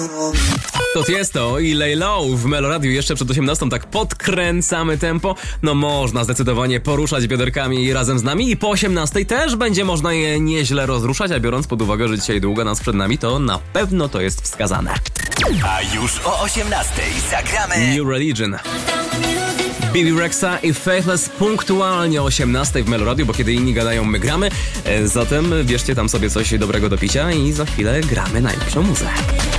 To Tiesto i Lay Low w Meloradiu jeszcze przed 18 tak podkręcamy tempo. No można zdecydowanie poruszać bioderkami razem z nami i po 18 też będzie można je nieźle rozruszać, a biorąc pod uwagę, że dzisiaj długo nas przed nami, to na pewno to jest wskazane. A już o 18 zagramy New Religion. Bibi Rexa i Faithless punktualnie o 18 w Meloradiu, bo kiedy inni gadają, my gramy. Zatem bierzcie tam sobie coś dobrego do picia i za chwilę gramy najlepszą muzykę.